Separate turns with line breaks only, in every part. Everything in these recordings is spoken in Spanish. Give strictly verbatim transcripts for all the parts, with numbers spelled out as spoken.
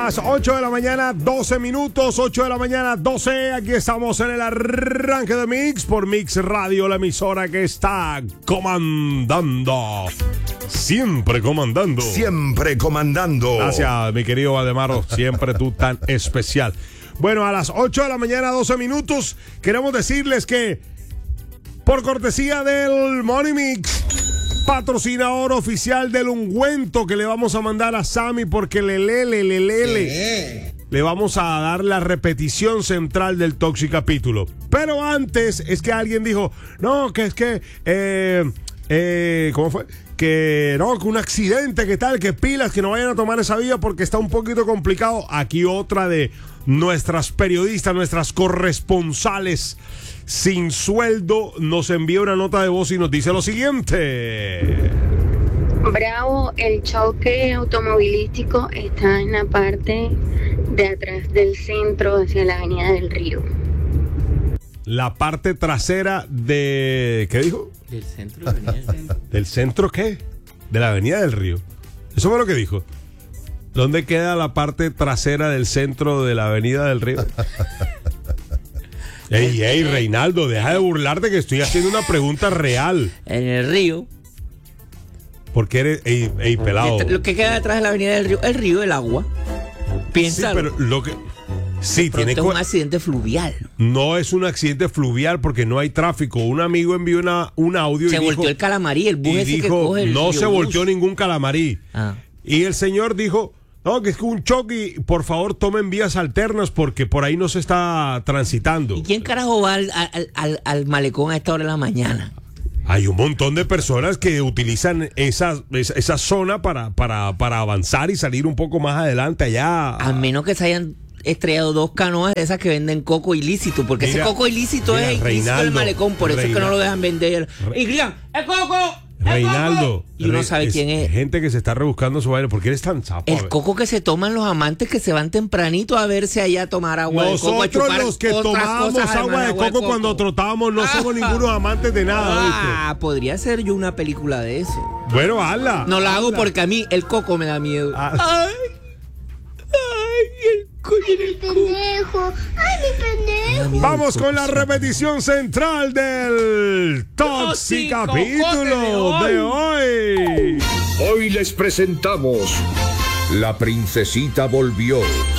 las ocho de la mañana, doce minutos, ocho de la mañana, doce. Aquí estamos en el arranque de Mix por Mix Radio, la emisora que está comandando. Siempre comandando.
Siempre comandando.
Gracias, mi querido Valdemaro. Siempre tú tan especial. Bueno, a las ocho de la mañana, doce minutos, queremos decirles que por cortesía del Money Mix, patrocinador oficial del ungüento que le vamos a mandar a Sammy, porque le lele, le lele, le vamos a dar la repetición central del Toxicapítulo. Pero antes es que alguien dijo, no, que es que, eh, eh, ¿cómo fue? Que no, que un accidente, que tal, que pilas, que no vayan a tomar esa vía porque está un poquito complicado. Aquí otra de nuestras periodistas, nuestras corresponsales sin sueldo, nos envía una nota de voz y nos dice lo siguiente.
Bravo, el choque automovilístico está en la parte de atrás del centro hacia la Avenida del Río.
La parte trasera de... ¿Qué dijo?
Del centro de la Avenida del Río.
¿Del centro qué? De la Avenida del Río. Eso fue lo que dijo. ¿Dónde queda la parte trasera del centro de la Avenida del Río? Ey, ey, Reinaldo, deja de burlarte que estoy haciendo una pregunta real.
En el río.
Porque eres, ey, ey, pelado.
Lo que queda detrás de la Avenida del Río, el río, el agua. Piensa.
Sí, pero lo que... Sí, tiene
es un accidente fluvial.
No es un accidente fluvial porque no hay tráfico. Un amigo envió una, un audio
se
y
volteó
dijo,
el calamarí, el bus
y
ese
dijo,
que coge el
no
río
se
bus.
volteó ningún calamarí.
Ah.
Y el señor dijo, no, que es que un choque y por favor tomen vías alternas porque por ahí no se está transitando.
¿Y quién carajo va al, al, al, al malecón a esta hora de la mañana?
Hay un montón de personas que utilizan esa, esa, esa zona para, para, para avanzar y salir un poco más adelante allá.
A menos que se hayan estrellado dos canoas de esas que venden coco ilícito, porque
Mira,
ese coco ilícito
mira,
es ilícito
Reinaldo,
del malecón, por eso
Reina-
es que no lo dejan vender. Y gritan, ¡el coco! ¡El
Reinaldo.
coco! Y uno
Re-
sabe quién es.
Gente que se está rebuscando su baile. ¿Por qué eres tan sapo? A
El
ver.
coco que se toman los amantes que se van tempranito a verse allá a tomar agua de coco, a
Nosotros
chupar
los que
otras
tomábamos
cosas,
agua
además
de coco cuando trotábamos no somos ningunos amantes de nada,
Ah,
¿viste?
podría ser yo una película de eso.
Bueno, hazla.
No la hago
hazla.
porque a mí el coco me da miedo.
Ah.
Ay, ay, el coco en el coco.
Pendejo, ay, mi pendejo.
Vamos con la repetición central del Toxicapítulo de hoy.
Hoy les presentamos La Princesita Volvió.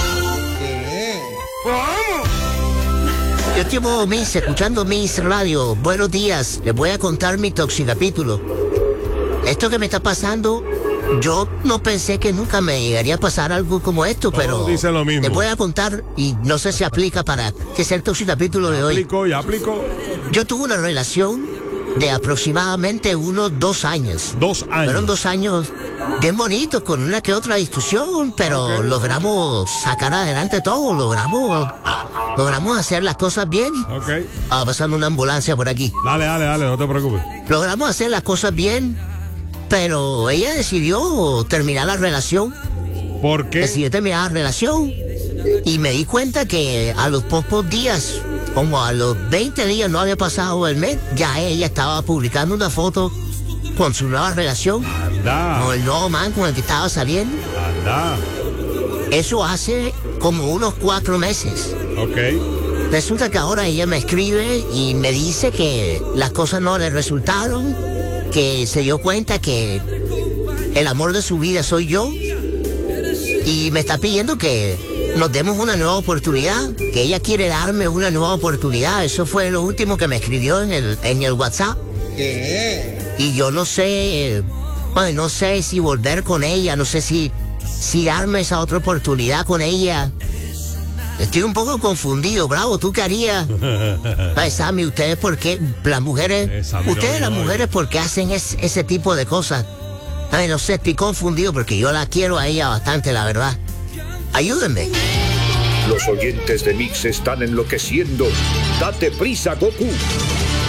Yo llevo Miss, escuchando Miss Radio. Buenos días, les voy a contar mi toxicapítulo. Esto que me está pasando, yo no pensé que nunca me llegaría a pasar algo como esto, pero
dicen lo mismo.
les voy a contar y no sé si aplica para que sea el toxicapítulo de hoy.
Aplicó, ya aplicó.
Yo tuve una relación de aproximadamente unos dos años.
Dos años.
Fueron dos años bien bonitos, con una que otra discusión, pero logramos sacar adelante todo, logramos, logramos hacer las cosas bien.
Ok.
Ah, pasando una ambulancia por aquí.
Dale, dale, dale, no te preocupes.
Logramos hacer las cosas bien, pero ella decidió terminar la relación.
¿Por qué?
Decidió terminar la relación y me di cuenta que a los pocos días, como a los veinte días, no había pasado el mes, ya ella estaba publicando una foto con su nueva relación,
Anda,
con el nuevo man con el que estaba saliendo.
anda.
Eso hace como unos cuatro meses.
Ok.
Resulta que ahora ella me escribe y me dice que las cosas no le resultaron, que se dio cuenta que el amor de su vida soy yo y me está pidiendo que nos demos una nueva oportunidad, que ella quiere darme una nueva oportunidad. Eso fue lo último que me escribió en el, en el WhatsApp. Y yo no sé, ay, no sé si volver con ella, no sé si, si darme esa otra oportunidad con ella. Estoy un poco confundido, Bravo, ¿tú qué harías? Ay, Sammy, ¿ustedes por qué? Las mujeres,
Esa, mi
ustedes
novia,
las mujeres, ¿por qué hacen es- ese tipo de cosas? Ay, no sé, estoy confundido porque yo la quiero a ella bastante, la verdad. Ayúdenme.
Los oyentes de Mix están enloqueciendo. Date prisa, Goku.